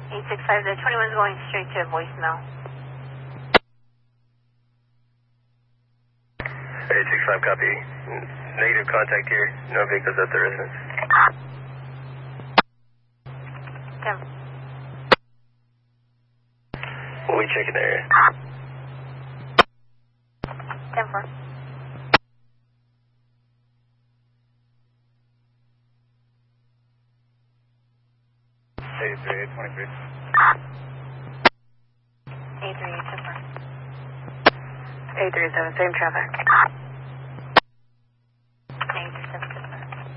865, the 21 is going straight to voicemail. 865, copy. Negative contact here. No vehicles at the residence. 10. We'll be checking the area. 10-4. A3, 823. 838, 10-4. 837, same traffic.